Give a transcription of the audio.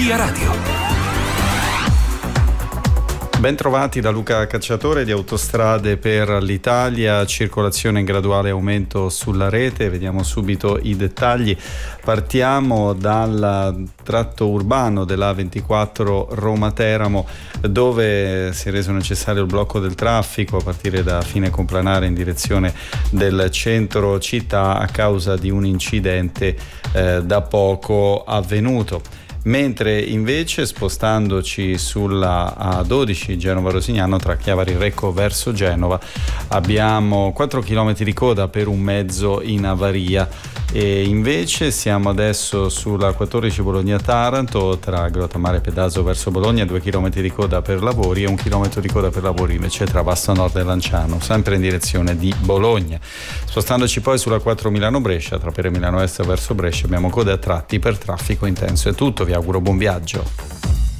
Via Radio. Ben trovati da Luca Cacciatore di Autostrade per l'Italia, circolazione in graduale aumento sulla rete, vediamo subito i dettagli. Partiamo dal tratto urbano della A24 Roma-Teramo, dove si è reso necessario il blocco del traffico a partire da fine Complanare in direzione del centro città a causa di un incidente da poco avvenuto. Mentre invece spostandoci sulla A12 Genova-Rosignano tra Chiavari Recco verso Genova abbiamo 4 km di coda per un mezzo in avaria, e invece siamo adesso sulla 14 Bologna-Taranto tra Grottamare e Pedaso verso Bologna, 2 km di coda per lavori e 1 chilometro di coda per lavori invece tra Vasto Nord e Lanciano, sempre in direzione di Bologna. Spostandoci poi sulla 4 Milano-Brescia tra Pere Milano Est verso Brescia abbiamo code a tratti per traffico intenso. È tutto, vi auguro buon viaggio.